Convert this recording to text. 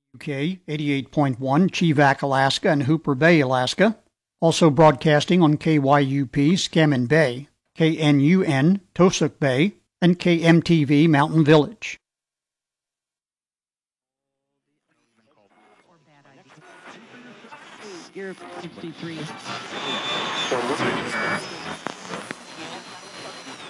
UK 88.1 Chivak, Alaska, and Hooper Bay, Alaska. Also broadcasting on KYUP Scammon Bay, KNUN Tosuk Bay, and KMTV Mountain Village. You're 63.